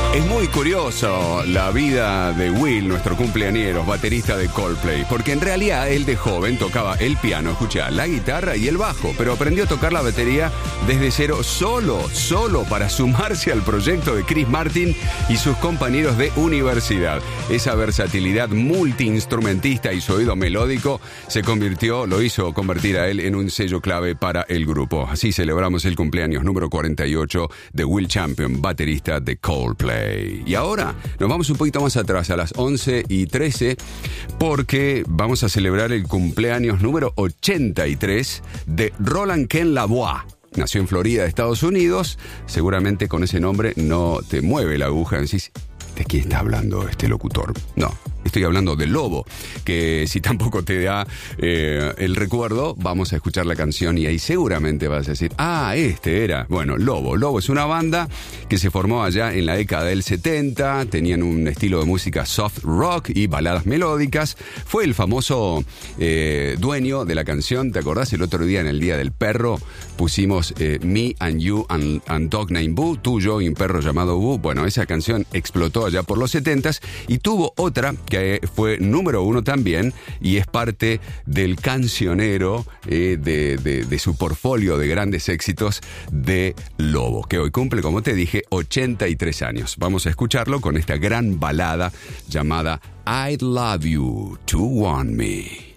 Es muy curioso la vida de Will, nuestro cumpleañero, baterista de Coldplay, porque en realidad él de joven tocaba el piano, escucha, la guitarra y el bajo, pero aprendió a tocar la batería desde cero, solo para sumarse al proyecto de Chris Martin y sus compañeros de universidad. Esa versatilidad multiinstrumentista y su oído melódico lo hizo convertir a él en un sello clave para el grupo. Así celebramos el cumpleaños número 48 de Will Champion, baterista de Coldplay. Y ahora nos vamos un poquito más atrás, a las 11:13, porque vamos a celebrar el cumpleaños número 83 de Roland Ken Lavoie. Nació en Florida, Estados Unidos. Seguramente con ese nombre no te mueve la aguja. Decís, ¿de quién está hablando este locutor? No, estoy hablando de Lobo, que si tampoco te da el recuerdo, vamos a escuchar la canción y ahí seguramente vas a decir, este era. Bueno, Lobo. Lobo es una banda que se formó allá en la década del 70, tenían un estilo de música soft rock y baladas melódicas. Fue el famoso dueño de la canción, ¿te acordás? El otro día en el Día del Perro pusimos Me and You and Dog Named Boo, tú, yo y un perro llamado Boo. Bueno, esa canción explotó allá por los 70s y tuvo otra que fue número 1 también y es parte del cancionero de su portfolio de grandes éxitos de Lobo, que hoy cumple, como te dije, 83 años. Vamos a escucharlo con esta gran balada llamada I'd Love You to Want Me.